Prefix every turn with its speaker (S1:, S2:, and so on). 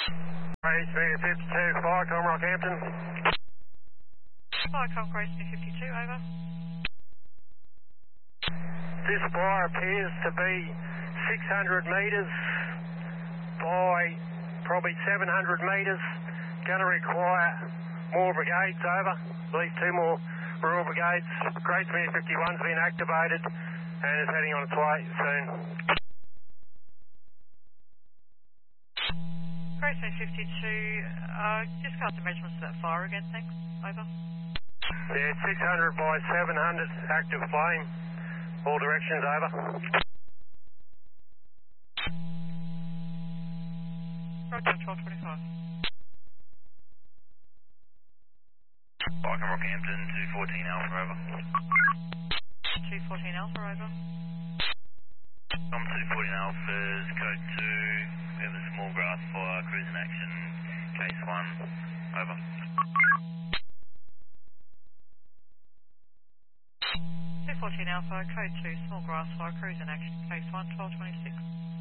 S1: Race 52, fire, Comrock Hampton.
S2: Fire Congress 52, over.
S1: This fire appears to be 600 metres by probably 700 metres. Going to require more brigades, over. At least 2 more rural brigades. Great Smith 51's been activated and is heading on its way soon.
S2: Great Smith 52, just cast the measurements of that fire again, thanks. Over.
S1: Yeah, 600 by 700, active flame. All directions, over.
S2: Roger, 1225.
S3: Fire Comrock Hampton 214 Alpha, over.
S2: 214 Alpha, over.
S3: I'm 214 Alpha's code 2. We have a small grass fire, cruise in action, case 1, over.
S2: 214 Alpha, code 2, small grass fire, cruise in action, case 1, 1226.